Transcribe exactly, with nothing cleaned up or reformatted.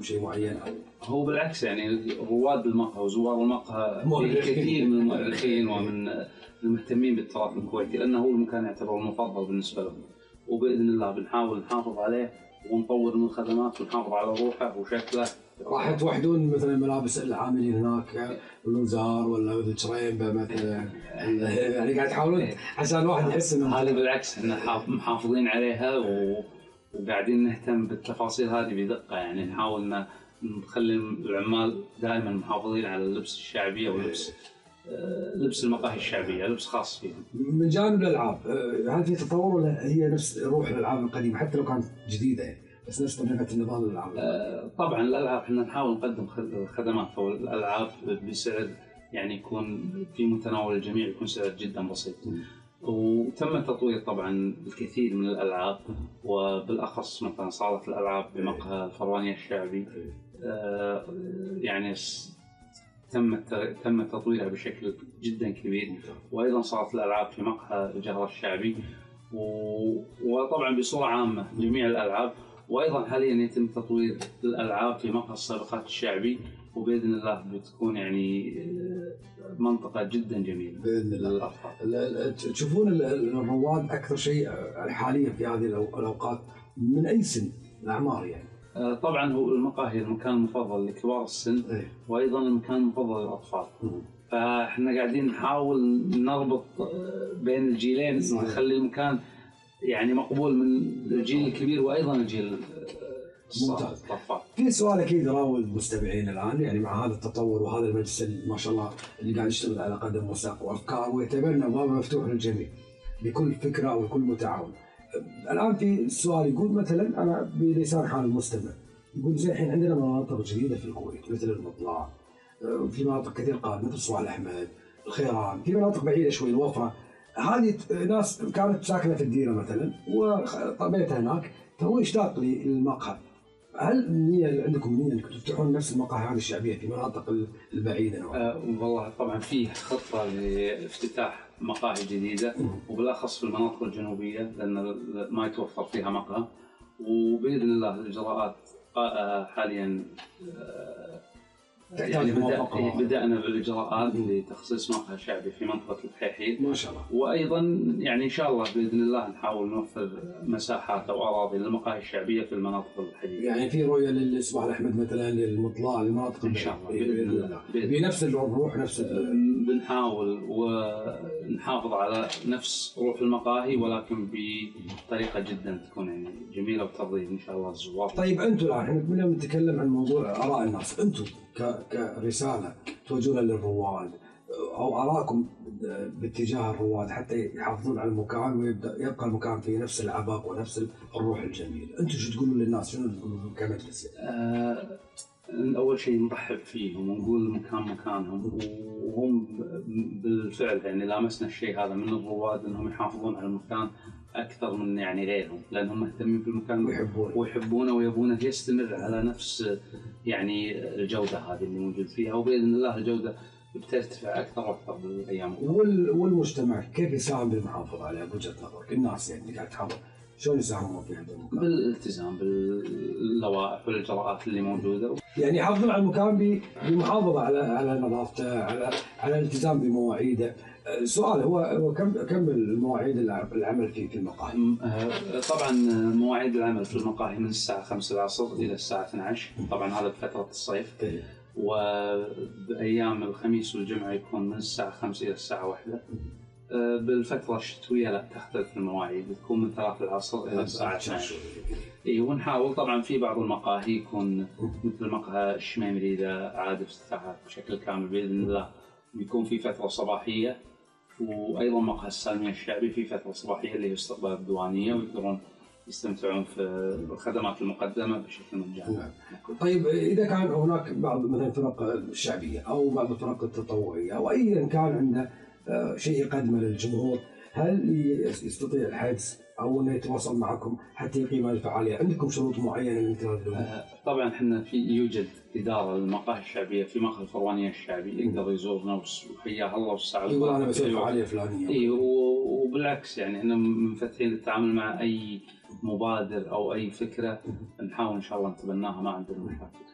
شيء معين أو هو بالعكس يعني رواد المقهى وزوار المقهى الكثير من المؤرخين ومن المهتمين بالتراث الكويتي، لأنه هو المكان يعتبر المفضل بالنسبة لهم، وبإذن الله بنحاول نحافظ عليه ونطور من الخدمات ونحافظ على روحه وشكله. راح توحدون مثلا ملابس العاملين هناك الوزار ولا الشريمبة مثلا، يعني قاعد تحاولون عشان الواحد يحس انه هذا بالعكس احنا محافظين عليها و... وقاعدين نهتم بالتفاصيل هذه بدقة، يعني نحاول نخلي العمال دائما محافظين على اللبس الشعبي او لبس لبس المقاهي الشعبية، لبس خاص فيهم. من جانب الالعاب هل في تطور ولا هي نفس روح الالعاب القديمة حتى لو كانت جديدة يعني بس نفس طريقة النظام الالعاب؟ أه طبعا الالعاب احنا نحاول نقدم خدمات او الالعاب بسعر يعني يكون في متناول الجميع، يكون سعر جدا بسيط. وتم تطوير طبعا الكثير من الالعاب، وبالاخص مثلا صالة الالعاب بمقهى الفروانية الشعبي أه يعني تم تم تطويرها بشكل جدا كبير، وايضا صالة الالعاب في مقهى الجهرة الشعبي، وطبعا بصورة عامة جميع الالعاب. وايضا حاليا يتم تطوير الالعاب في مقهى السابقات الشعبي، وباذن الله بتكون يعني منطقه جدا جميله باذن الله للاطفال. تشوفون الرواد اكثر شيء حاليا في هذه الاوقات من اي سن الاعمار يعني؟ طبعا هو المقاهي المكان المفضل لكبار السن، أيه. وايضا المكان المفضل للاطفال. فاحنا قاعدين نحاول نربط بين الجيلين، نخلي المكان يعني مقبول من الجيل الكبير وايضا الجيل ممتاز. في سؤال اكيد يراود المستمعين الان، يعني مع هذا التطور وهذا المجلس ما شاء الله اللي قاعد يشتغل على قدم وساق وافكار ويتبنى باب مفتوح للجميع بكل فكره وكل متعاون. الان في سؤال يقول مثلا انا بلسان حال المستمع يقول زي الحين عندنا مناطق جديده في الكويت مثل المطلع، في مناطق كثير قادمه مثل صوالح احمد، الخيران، في مناطق بعيده شوي الوفره، هذه ناس كانت ساكنه في الديره مثلا وطبيتها هناك فهو يشتاق للمقهى. هل النية عندكم نية انكم تفتحون نفس المقاهي هذه الشعبية في مناطق البعيدة نوعا؟ أه والله طبعا في خطة لافتتاح مقاهي جديدة وبالاخص في المناطق الجنوبية لان ما يتوفر فيها مقهى، وباذن الله الاجراءات حاليا يعني بدأنا بالإجراءات لتخصيص مقهى شعبي في منطقة الحيحيل ما شاء الله، وأيضا يعني إن شاء الله بإذن الله نحاول نوفر مساحات أو أراضي للمقاهي الشعبية في المناطق الحديثة. يعني في رؤية للصوالح أحمد مثلا للمطلع المناطق إن شاء الله بإذن الله بنفس الروح نفس بنحاول ونحافظ على نفس روح المقاهي ولكن بطريقة جدا تكون يعني جميلة وترضي إن شاء الله الزوار. طيب أنتم الآن احنا اليوم نتكلم عن موضوع آراء الناس، أنتم كرسالة توجهونها للرواد أو آراءكم باتجاه الرواد حتى يحافظون على المكان ويبدأ يبقى المكان في نفس العباق ونفس الروح الجميلة، أنتم شو تقولون للناس؟ شنو تقولون كمجلس؟ آه أول شيء نرحب فيهم ونقول المكان مكانهم، وهم بالفعل يعني لامسنا الشيء هذا من الرواد أنهم يحافظون على المكان أكثر من يعني غيرهم، لأنهم مهتمين بالمكان ويحبونه ويحبونه ويبونه يستمر على نفس يعني الجودة هذه اللي موجود فيها، وبإذن الله الجودة بترتفع أكثر وأكثر بالأيام. والمجتمع كيف يساهم بالمحافظة على بوجهة نظرك؟ الناس يعني قاعد تحافظ شلون يساهمون في هذا المكان؟ بالالتزام باللوائح والإجراءات اللي موجودة، يعني يحافظون على المكان بالمحافظة على على نظافته، على على الالتزام بمواعيده. السؤال هو هو كم كم المواعيد العمل في في المقاهي؟ طبعا مواعيد العمل في المقاهي من الساعة خمسة العصر إلى الساعة اثنتي عشرة، طبعا هذا بفترة الصيف، وبأيام الخميس والجمعة يكون من الساعة خمسة إلى الساعة واحدة. بالفترة الشتوية لا تختلف المواعيد، تكون من ثلاثة العصر إلى الساعة اثنتي عشرة. إيه ونحاول طبعا في بعض المقاهي يكون مثل مقهى الشميمري إذا عاد افتتاحه بشكل كامل بإذن الله بيكون في فترة صباحية، وأيضا مقهى السالمية الشعبي في فترة صباحية اللي هي استقبال الديوانية ويقدرون يستمتعون في الخدمات المقدمة بشكل مجاني. طيب إذا كان هناك بعض مثلا الفرق الشعبية أو بعض الفرق التطوعية أو أيا كان عنده شيء يقدمه للجمهور، هل يستطيع الحجز أو أنه يتواصل معكم حتى يقيم الفعالية؟ عندكم شروط معينة للانتقال؟ آه طبعا احنا في يوجد إدارة للمقاهي الشعبية في مقهى الفروانية الشعبي يقدر يزورنا وحياه الله والسعادة. يقول أنا بسوي فعالية فلانية. إيه وبالعكس يعني احنا منفتحين للتعامل مع أي مبادر أو أي فكرة، نحاول إن شاء الله نتبناها ما عندنا مشاكل.